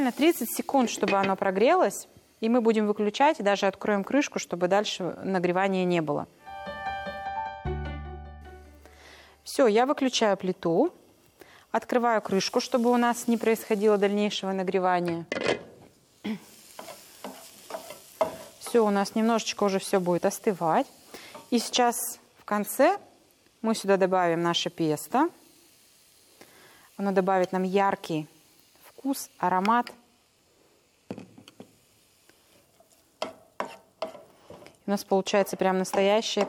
На 30 секунд, чтобы оно прогрелось, и мы будем выключать, и даже откроем крышку, чтобы дальше нагревания не было. Все, я выключаю плиту, открываю крышку, чтобы у нас не происходило дальнейшего нагревания. Все, у нас немножечко уже все будет остывать. И сейчас в конце мы сюда добавим наше песто. Оно добавит нам яркий вкус, аромат. У нас получается прям настоящее